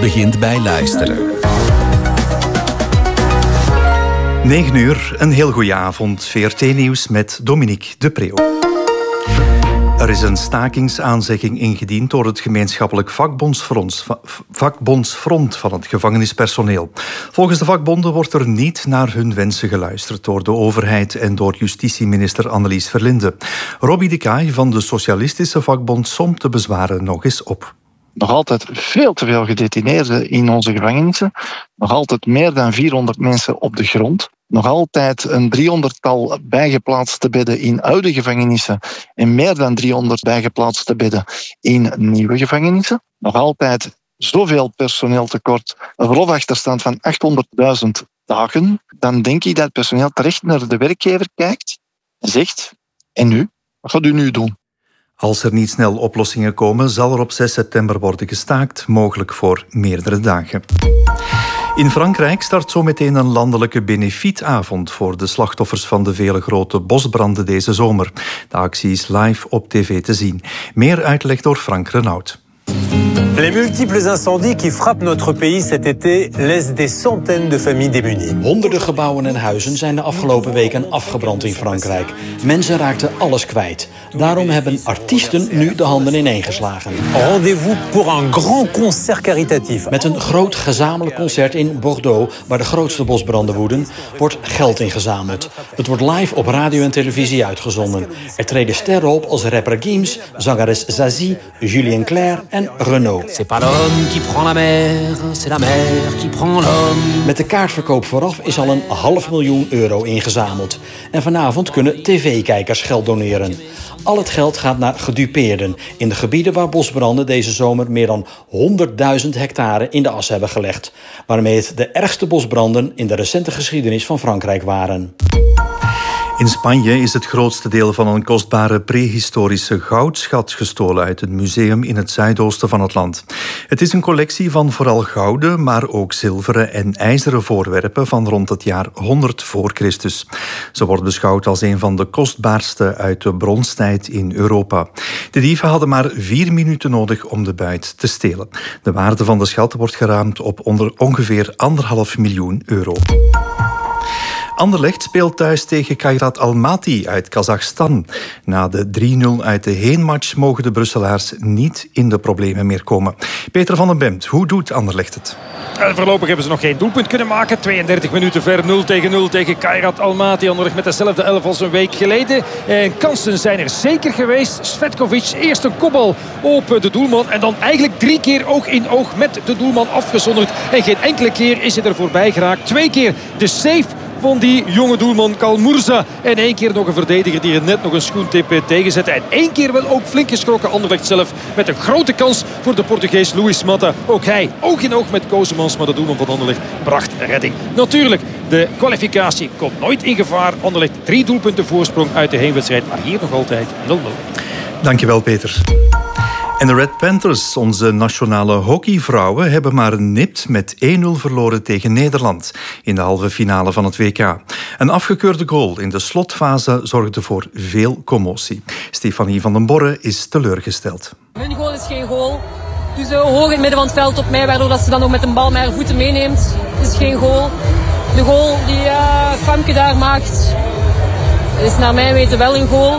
begint bij luisteren. 9 uur, een heel goede avond. VRT-nieuws met Dominique de Preeuw. Er is een stakingsaanzegging ingediend door het gemeenschappelijk vakbondsfront van het gevangenispersoneel. Volgens de vakbonden wordt er niet naar hun wensen geluisterd door de overheid en door justitieminister Annelies Verlinde. Robbie de Kaai van de Socialistische Vakbond somt de bezwaren nog eens op. Nog altijd veel te veel gedetineerden in onze gevangenissen. Nog altijd meer dan 400 mensen op de grond. Nog altijd een 300-tal bijgeplaatste bedden in oude gevangenissen en meer dan 300 bijgeplaatste bedden in nieuwe gevangenissen. Nog altijd zoveel personeeltekort, een verlofachterstand van 800.000 dagen. Dan denk ik dat het personeel terecht naar de werkgever kijkt en zegt: en nu? Wat gaat u nu doen? Als er niet snel oplossingen komen, zal er op 6 september worden gestaakt, mogelijk voor meerdere dagen. In Frankrijk start zometeen een landelijke benefietavond voor de slachtoffers van de vele grote bosbranden deze zomer. De actie is live op tv te zien. Meer uitleg door Frank Renaud. Les multiples incendies qui frappent notre pays cet été laissent des centaines de familles démunies. Honderden gebouwen en huizen zijn de afgelopen weken afgebrand in Frankrijk. Mensen raakten alles kwijt. Daarom hebben artiesten nu de handen ineengeslagen. Rendez-vous pour un grand concert caritatif. Met een groot gezamenlijk concert in Bordeaux, waar de grootste bosbranden woeden, wordt geld ingezameld. Het wordt live op radio en televisie uitgezonden. Er treden sterren op als rapper Gims, zangeres Zazie, Julien Clerc en Renaud. C'est pas l'homme qui prend la mer, c'est la mer qui prend l'homme. Met de kaartverkoop vooraf is al €500.000 ingezameld. En vanavond kunnen tv-kijkers geld doneren. Al het geld gaat naar gedupeerden in de gebieden waar bosbranden deze zomer meer dan 100.000 hectare in de as hebben gelegd. Waarmee het de ergste bosbranden in de recente geschiedenis van Frankrijk waren. In Spanje is het grootste deel van een kostbare prehistorische goudschat gestolen uit een museum in het zuidoosten van het land. Het is een collectie van vooral gouden, maar ook zilveren en ijzeren voorwerpen van rond het jaar 100 voor Christus. Ze wordt beschouwd als een van de kostbaarste uit de bronstijd in Europa. De dieven hadden maar 4 minuten nodig om de buit te stelen. De waarde van de schat wordt geraamd op ongeveer €1,5 miljoen. Anderlecht speelt thuis tegen Kairat Almaty uit Kazachstan. Na de 3-0 uit de heenmatch mogen de Brusselaars niet in de problemen meer komen. Peter van den Bemt, hoe doet Anderlecht het? Voorlopig hebben ze nog geen doelpunt kunnen maken. 32 minuten ver, 0-0 tegen Kairat Almaty. Anderlecht met dezelfde 11 als een week geleden. En kansen zijn er zeker geweest. Svetkovic, eerst een kopbal op de doelman. En dan eigenlijk 3 keer oog in oog met de doelman afgezonderd. En geen enkele keer is hij er voorbij geraakt. 2 keer de save van die jonge doelman Kalmurza. En 1 keer nog een verdediger die er net nog een schoentip tegenzette. En 1 keer wel ook flink geschrokken Anderlecht zelf. Met een grote kans voor de Portugees Luis Mata. Ook hij oog in oog met Kozemans. Maar de doelman van Anderlecht bracht redding. Natuurlijk, de kwalificatie komt nooit in gevaar. Anderlecht 3 doelpunten voorsprong uit de heenwedstrijd. Maar hier nog altijd 0-0. Dankjewel, Peter. En de Red Panthers, onze nationale hockeyvrouwen, hebben maar nipt met 1-0 verloren tegen Nederland in de halve finale van het WK. Een afgekeurde goal in de slotfase zorgde voor veel commotie. Stefanie van den Borre is teleurgesteld. Hun goal is geen goal. Dus hoog in het midden van het veld op mij, waardoor dat ze dan ook met een bal met haar voeten meeneemt. Het is geen goal. De goal die Famke daar maakt, is naar mijn weten wel een goal.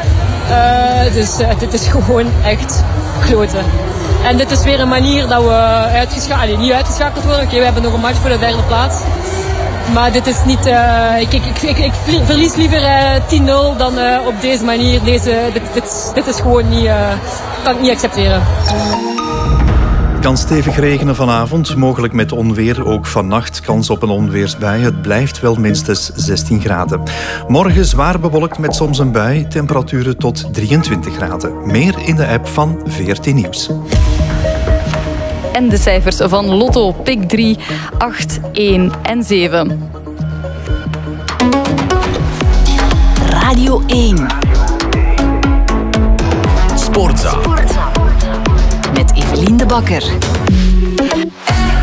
Dus dit is gewoon echt kloten. En dit is weer een manier dat we niet uitgeschakeld worden. Oké, we hebben nog een match voor de 3e plaats. Maar dit is niet... Ik verlies liever 10-0 dan op deze manier. Dit is gewoon niet... kan ik niet accepteren. Het kan stevig regenen vanavond, mogelijk met onweer. Ook vannacht kans op een onweersbui. Het blijft wel minstens 16 graden. Morgen zwaar bewolkt met soms een bui. Temperaturen tot 23 graden. Meer in de app van VRT Nieuws. En de cijfers van Lotto, Pick 3, 8, 1 en 7. Radio 1. Sportza. Met Evelien de Bakker.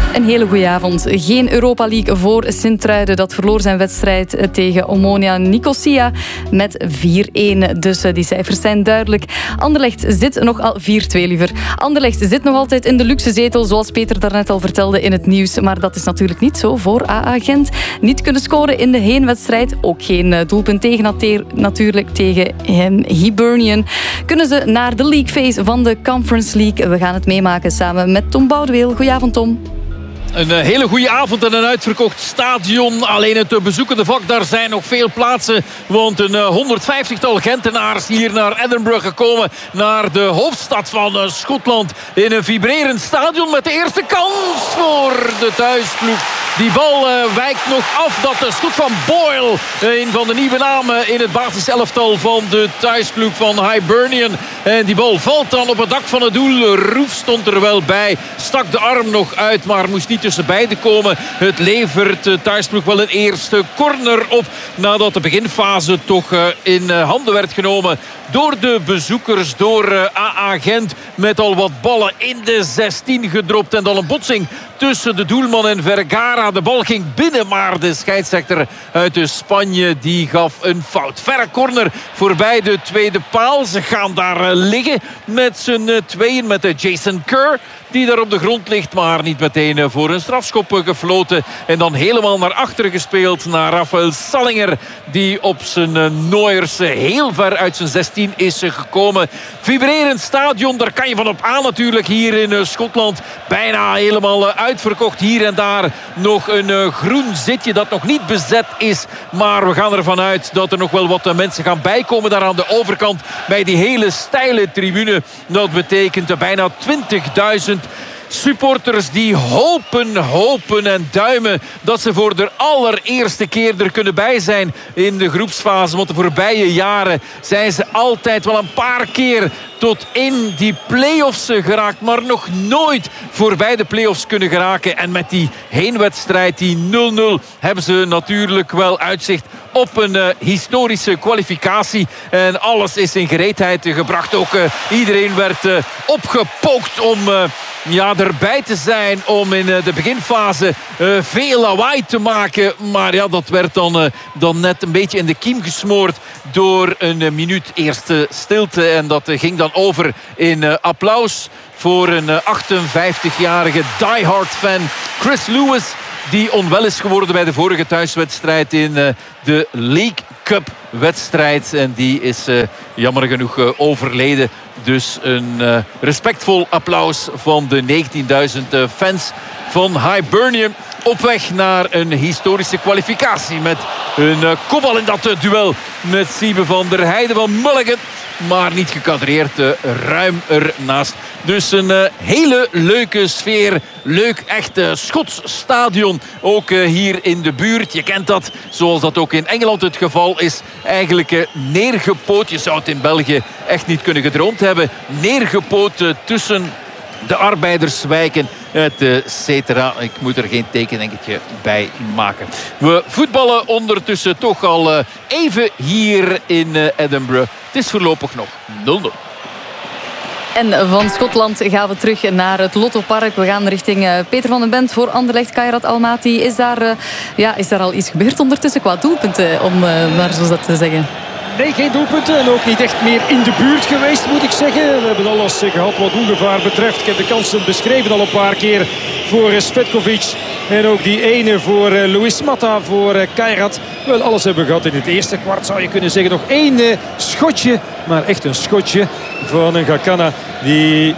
Een hele goede avond. Geen Europa League voor Sint-Truiden. Dat verloor zijn wedstrijd tegen Omonia Nicosia met 4-1. Dus die cijfers zijn duidelijk. Anderlecht zit nog al 4-2 liever. Anderlecht zit nog altijd in de luxe zetel, zoals Peter daarnet al vertelde in het nieuws. Maar dat is natuurlijk niet zo voor AA Gent. Niet kunnen scoren in de heenwedstrijd. Ook geen doelpunt tegen natuurlijk tegen Hibernian. Kunnen ze naar de league phase van de Conference League. We gaan het meemaken samen met Tom Boudeweel. Goedenavond, Tom. Een hele goede avond en een uitverkocht stadion. Alleen het bezoekende vak, daar zijn nog veel plaatsen. Want een 150-tal Gentenaars hier naar Edinburgh gekomen. Naar de hoofdstad van Schotland. In een vibrerend stadion met de eerste kans voor de thuisploeg. Die bal wijkt nog af. Dat schot van Boyle. Een van de nieuwe namen in het basiselftal van de thuisploeg van Hibernian. En die bal valt dan op het dak van het doel. Roef stond er wel bij. Stak de arm nog uit, maar moest niet tussen beiden komen. Het levert de thuisploeg wel een eerste corner op. Nadat de beginfase toch in handen werd genomen door de bezoekers, door AA Gent. Met al wat ballen in de 16 gedropt. En dan een botsing tussen de doelman en Vergara. De bal ging binnen, maar de scheidsrechter uit de Spanje die gaf een fout. Verre corner voorbij de tweede paal. Ze gaan daar liggen met z'n tweeën, met Jason Kerr die daar op de grond ligt, maar niet meteen voor een strafschop gefloten. En dan helemaal naar achteren gespeeld naar Rafael Sallinger, die op zijn Nooiers heel ver uit zijn 16 is gekomen. Vibrerend stadion, daar kan je van op aan natuurlijk hier in Schotland. Bijna helemaal uitverkocht. Hier en daar nog een groen zitje dat nog niet bezet is. Maar we gaan ervan uit dat er nog wel wat mensen gaan bijkomen daar aan de overkant bij die hele steile tribune. Dat betekent bijna 20.000 supporters die hopen en duimen dat ze voor de allereerste keer er kunnen bij zijn in de groepsfase. Want de voorbije jaren zijn ze altijd wel een paar keer tot in die play-offs geraakt, maar nog nooit voorbij de play-offs kunnen geraken. En met die heenwedstrijd, die 0-0, hebben ze natuurlijk wel uitzicht op een historische kwalificatie. En alles is in gereedheid gebracht. Ook iedereen werd opgepookt om erbij te zijn, om in de beginfase veel lawaai te maken. Maar ja, dat werd dan net een beetje in de kiem gesmoord door een minuut eerste stilte. En dat ging dan over in applaus voor een 58-jarige diehard fan, Chris Lewis, die onwel is geworden bij de vorige thuiswedstrijd in de League Cup wedstrijd. En die is jammer genoeg overleden. Dus een respectvol applaus van de 19.000 fans van Hibernian. Op weg naar een historische kwalificatie met een kopbal in dat duel met Siebe van der Heijden van Mulligan. Maar niet gekadreerd, ruim ernaast. Dus een hele leuke sfeer. Leuk, echt Schots stadion. Ook hier in de buurt. Je kent dat, zoals dat ook in Engeland het geval is. Eigenlijk neergepoot. Je zou het in België echt niet kunnen gedroomd hebben. Neergepoot tussen de arbeiderswijken, et cetera. Ik moet er geen tekeningetje bij maken. We voetballen ondertussen toch al even hier in Edinburgh. Het is voorlopig nog 0-0. En van Schotland gaan we terug naar het Lottopark. We gaan richting Peter van den Bent voor Anderlecht, Kairat Almaty. Is daar al iets gebeurd ondertussen qua doelpunten, om maar zo dat te zeggen? Nee, geen doelpunten en ook niet echt meer in de buurt geweest, moet ik zeggen. We hebben alles gehad wat doelgevaar betreft. Ik heb de kansen beschreven al een paar keer voor Svetkovic. En ook die ene voor Luis Mata, voor Kairat. Wel, alles hebben we gehad in het eerste kwart, zou je kunnen zeggen. Nog één schotje, maar echt een schotje van een Gakana die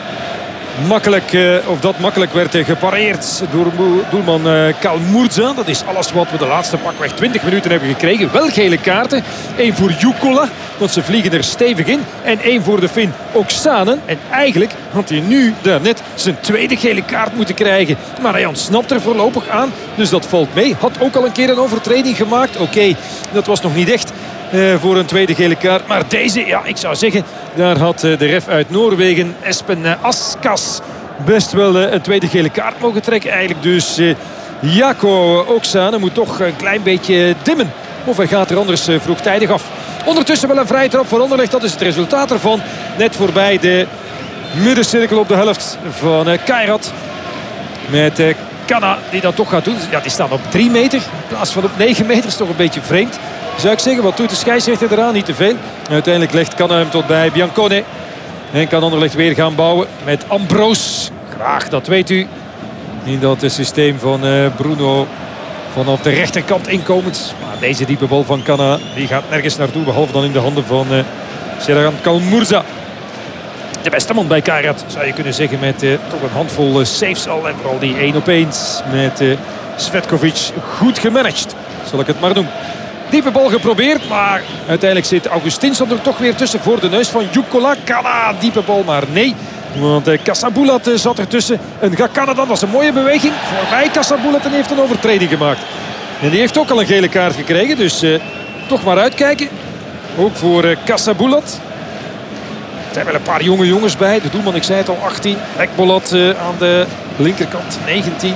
makkelijk werd gepareerd door doelman Kalmurza. Dat is alles wat we de laatste pakweg 20 minuten hebben gekregen. Wel gele kaarten. 1 voor Jukkola, want ze vliegen er stevig in. En 1 voor de Fin Oksanen. En eigenlijk had hij nu daarnet zijn tweede gele kaart moeten krijgen. Maar hij ontsnapt er voorlopig aan. Dus dat valt mee. Had ook al een keer een overtreding gemaakt. Oké, dat was nog niet echt voor een tweede gele kaart. Maar deze, ja, ik zou zeggen, daar had de ref uit Noorwegen, Espen Askas, best wel een tweede gele kaart mogen trekken. Eigenlijk dus Jaco Oksanen moet toch een klein beetje dimmen. Of hij gaat er anders vroegtijdig af. Ondertussen wel een vrije trap voor Anderlecht. Dat is het resultaat ervan. Net voorbij de middencirkel op de helft van Kairat. Met Kana die dat toch gaat doen. Ja, die staan op 3 meter in plaats van op 9 meter. Is toch een beetje vreemd, zou ik zeggen. Wat doet de scheidsrechter eraan? Niet te veel. Uiteindelijk legt Kana hem tot bij Biancone. En kan Anderlecht weer gaan bouwen met Ambroos. Graag, dat weet u. In dat systeem van Bruno vanaf de rechterkant inkomend. Maar deze diepe bal van Kana die gaat nergens naartoe. Behalve dan in de handen van Seragan Kalmurza. De beste man bij Kairat, zou je kunnen zeggen, met toch een handvol saves al. En vooral die 1-op-1's met Svetkovic goed gemanaged, zal ik het maar noemen. Diepe bal geprobeerd, maar uiteindelijk zit Augustinsson er toch weer tussen voor de neus van Jukola. Kana, diepe bal, maar nee. Want Kasabulat zat ertussen. Een Gakana dan, was een mooie beweging. Voorbij Kasabulat en heeft een overtreding gemaakt. En die heeft ook al een gele kaart gekregen, dus toch maar uitkijken. Ook voor Kasabulat. Er zijn wel een paar jonge jongens bij. De doelman, ik zei het al, 18. Ekbolat aan de linkerkant, 19.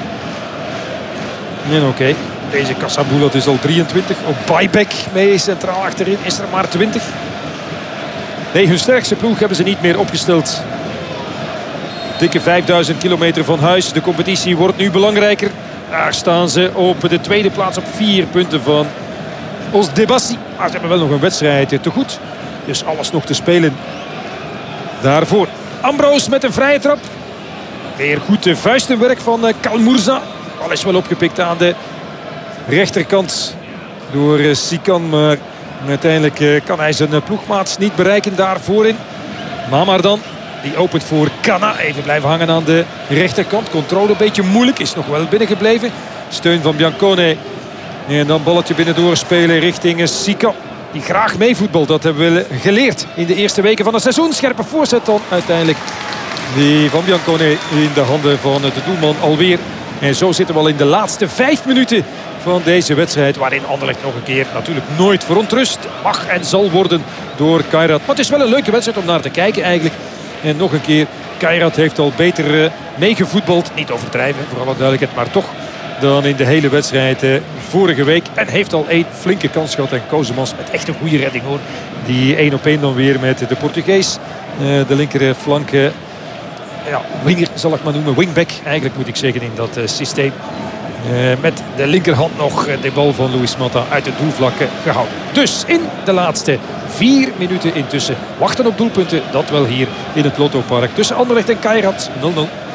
En oké. Deze Kasabulat is al 23. Ook Baibek mee centraal achterin is er maar 20. Nee, hun sterkste ploeg hebben ze niet meer opgesteld. Dikke 5000 kilometer van huis. De competitie wordt nu belangrijker. Daar staan ze op de tweede plaats op 4 punten van Osdebassi. Maar ze hebben wel nog een wedstrijd te goed. Dus alles nog te spelen daarvoor. Ambroos met een vrije trap. Weer goed vuistenwerk van Kalmurza. Bal is wel opgepikt aan de rechterkant door Sikan. Maar uiteindelijk kan hij zijn ploegmaats niet bereiken daar voorin. Maar dan, die opent voor Kana. Even blijven hangen aan de rechterkant. Controle een beetje moeilijk. Is nog wel binnengebleven. Steun van Biancone. En dan balletje binnendoor spelen richting Sikan. Die graag meevoetbalt. Dat hebben we geleerd in de eerste weken van het seizoen. Scherpe voorzet dan uiteindelijk. Die van Biancone in de handen van de doelman alweer. En zo zitten we al in de laatste 5 minuten van deze wedstrijd. Waarin Anderlecht nog een keer natuurlijk nooit verontrust mag en zal worden door Kairat. Maar het is wel een leuke wedstrijd om naar te kijken eigenlijk. En nog een keer, Kairat heeft al beter meegevoetbald. Niet overdrijven, voor alle duidelijkheid, maar toch dan in de hele wedstrijd vorige week. En heeft al 1 flinke kans gehad. En Kozemans met echt een goede redding hoor. Die 1-op-1 dan weer met de Portugees. De linker flank, winger zal ik maar noemen. Wingback eigenlijk moet ik zeggen in dat systeem. Met de linkerhand nog de bal van Luis Mata uit het doelvlak gehouden. Dus in de laatste 4 minuten intussen wachten op doelpunten. Dat wel hier in het Lottopark tussen Anderlecht en Kairat 0-0.